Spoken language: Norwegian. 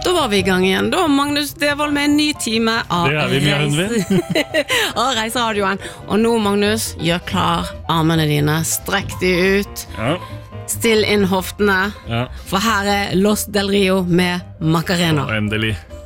Da var vi I gang igjen. Da Magnus Devold med en ny time av Reiseradioen. Og nå, Magnus, gjør klar armene dine, strekk de ut. Ja. Still inn hoftene. Ja. For her Los Del Rio med Macarena. Endelig.